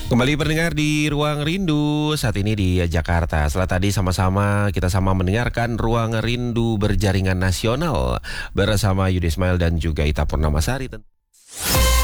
Kembali pendengar di Ruang Rindu saat ini di Jakarta. Setelah tadi kita sama mendengarkan Ruang Rindu Berjaringan Nasional bersama Yudi Ismail dan juga Ita Purnamasari.